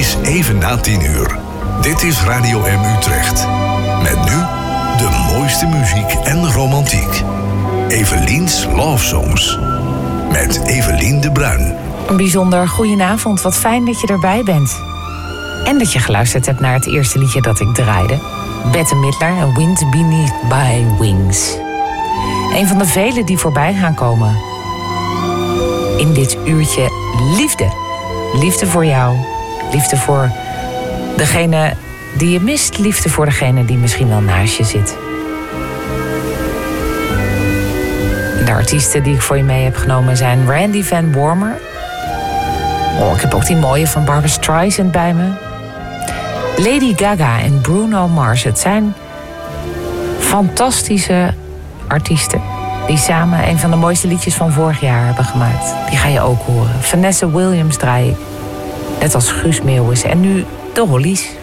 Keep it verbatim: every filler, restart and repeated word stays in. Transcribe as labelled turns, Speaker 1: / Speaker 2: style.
Speaker 1: is even na tien uur. Dit is Radio M Utrecht. Met nu de mooiste muziek en romantiek. Evelien's Love Songs. Met Evelien de Bruin.
Speaker 2: Een bijzonder goedenavond. Wat fijn dat je erbij bent. En dat je geluisterd hebt naar het eerste liedje dat ik draaide. Bette Midler, Wind Beneath My Wings. Een van de vele die voorbij gaan komen. In dit uurtje liefde. Liefde voor jou. Liefde voor degene die je mist. Liefde voor degene die misschien wel naast je zit. De artiesten die ik voor je mee heb genomen zijn Randy Van Warmer. Oh, ik heb ook die mooie van Barbra Streisand bij me. Lady Gaga en Bruno Mars. Het zijn fantastische artiesten die samen een van de mooiste liedjes van vorig jaar hebben gemaakt. Die ga je ook horen. Vanessa Williams draai ik. Net als Guus Meeuwis. En nu de Hollies.